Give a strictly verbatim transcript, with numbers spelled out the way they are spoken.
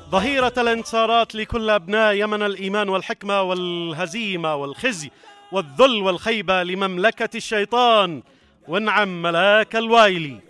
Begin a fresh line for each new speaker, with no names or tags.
ظهيرة الانتصارات لكل أبناء يمن، الإيمان والحكمة والهزيمة والخزي والذل والخيبة لمملكة الشيطان، وانعم ملاك الوايلي.